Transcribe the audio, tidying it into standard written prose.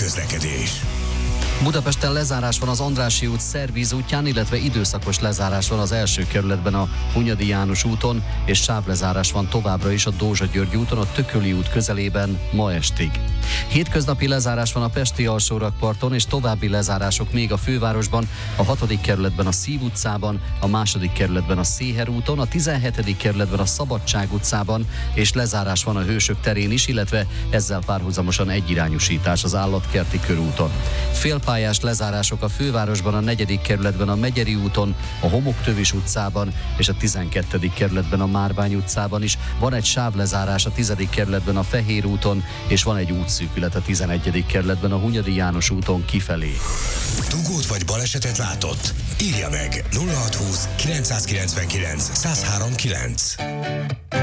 közlekedés. Budapesten lezárás van az Andrássy út Szervíz útján, illetve időszakos lezárás van az első kerületben a Hunyadi János úton, és sávlezárás van továbbra is a Dózsa-György úton, a Tököli út közelében ma estig. Hétköznapi lezárás van a Pesti alsórakparton, és további lezárások még a fővárosban, a 6. kerületben a Szív utcában, a 2. kerületben a Széher úton, a 17. kerületben a Szabadság utcában, és lezárás van a Hősök terén is, illetve ezzel párhuzamosan egyirányúsítás az Állatkerti körúton. Félpályás lezárások a fővárosban, a 4. kerületben a Megyeri úton, a Homoktövis utcában és a 12. kerületben a Márvány utcában is. Van egy sávlezárás a 10. kerületben a Fehér úton, és van egy útszűkület a 11. kerületben a Hunyadi János úton kifelé. Dugót vagy balesetet látott? Írja meg 0620 999 1039.